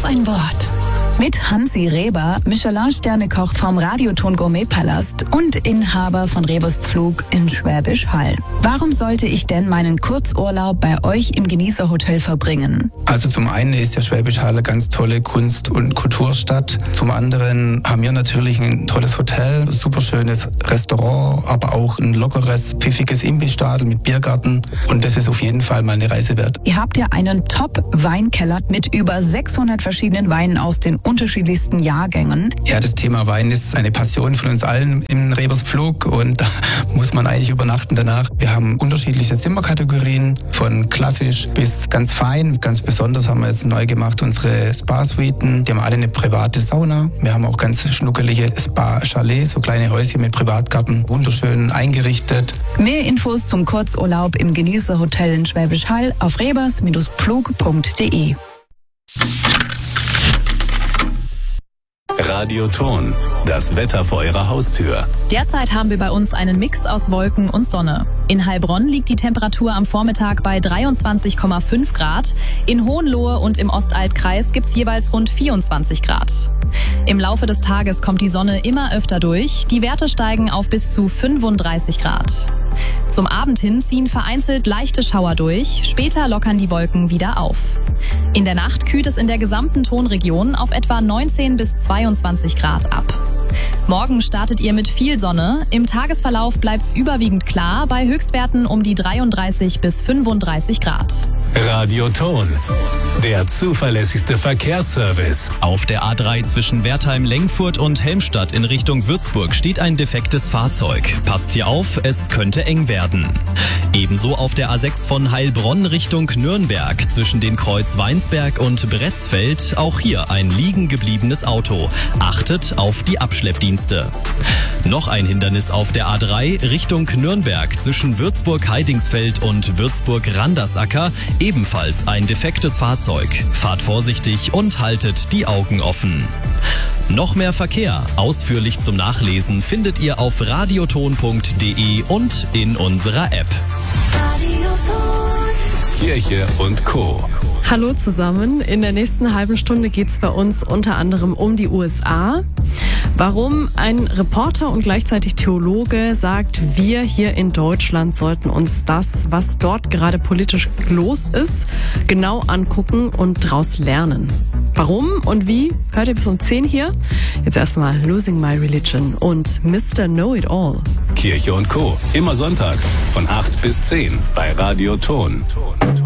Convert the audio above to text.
Auf ein Wort. Mit Hansi Reber, Michelin-Sterne-Koch vom Radioton Gourmet-Palast und Inhaber von Rebers Pflug in Schwäbisch Hall. Warum sollte ich denn meinen Kurzurlaub bei euch im Genießerhotel verbringen? Also zum einen ist der Schwäbisch Hall eine ganz tolle Kunst- und Kulturstadt. Zum anderen haben wir natürlich ein tolles Hotel, super schönes Restaurant, aber auch ein lockeres, pfiffiges Imbissstadel mit Biergarten. Und das ist auf jeden Fall mal eine Reise wert. Ihr habt ja einen Top-Weinkeller mit über 600 verschiedenen Weinen aus den unterschiedlichsten Jahrgängen. Ja, das Thema Wein ist eine Passion von uns allen im Rebers Pflug und da muss man eigentlich übernachten danach. Wir haben unterschiedliche Zimmerkategorien, von klassisch bis ganz fein. Ganz besonders haben wir jetzt neu gemacht unsere Spa-Suiten. Die haben alle eine private Sauna. Wir haben auch ganz schnuckelige Spa-Chalets, so kleine Häuschen mit Privatgarten, wunderschön eingerichtet. Mehr Infos zum Kurzurlaub im Genießerhotel in Schwäbisch Hall auf rebers-pflug.de. Radioton, das Wetter vor Ihrer Haustür. Derzeit haben wir bei uns einen Mix aus Wolken und Sonne. In Heilbronn liegt die Temperatur am Vormittag bei 23,5 Grad. In Hohenlohe und im Ostaltkreis gibt's jeweils rund 24 Grad. Im Laufe des Tages kommt die Sonne immer öfter durch. Die Werte steigen auf bis zu 35 Grad. Zum Abend hin ziehen vereinzelt leichte Schauer durch. Später lockern die Wolken wieder auf. In der Nacht kühlt es in der gesamten Tonregion auf etwa 19 bis 22 Grad ab. Morgen startet ihr mit viel Sonne. Im Tagesverlauf bleibt's überwiegend klar, bei Höchstwerten um die 33 bis 35 Grad. Radioton, der zuverlässigste Verkehrsservice. Auf der A3 zwischen Wertheim-Lengfurt und Helmstadt in Richtung Würzburg steht ein defektes Fahrzeug. Passt hier auf, es könnte eng werden. Ebenso auf der A6 von Heilbronn Richtung Nürnberg zwischen den Kreuz Weinsberg und Bretzfeld, auch hier ein liegen gebliebenes Auto. Achtet auf die Abschleppdienste. Noch ein Hindernis auf der A3 Richtung Nürnberg zwischen Würzburg-Heidingsfeld und Würzburg-Randersacker, ebenfalls ein defektes Fahrzeug. Fahrt vorsichtig und haltet die Augen offen. Noch mehr Verkehr, ausführlich zum Nachlesen, findet ihr auf radioton.de und in unserer App. Kirche und Co. Hallo zusammen, in der nächsten halben Stunde geht's bei uns unter anderem um die USA. Warum ein Reporter und gleichzeitig Theologe sagt, wir hier in Deutschland sollten uns das, was dort gerade politisch los ist, genau angucken und draus lernen. Warum und wie, hört ihr bis um 10 hier. Jetzt erstmal Losing My Religion und Mr. Know-It-All. Kirche und Co. Immer sonntags von 8 bis 10 bei Radioton.